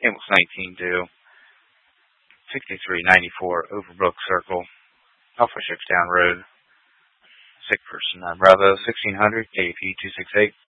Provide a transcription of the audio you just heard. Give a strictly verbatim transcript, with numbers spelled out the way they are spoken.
Amos nineteen due. sixty-three ninety-four Overbrook Circle. Alpha Shipstown Road. Sick person nine Bravo. sixteen hundred K P two six eight.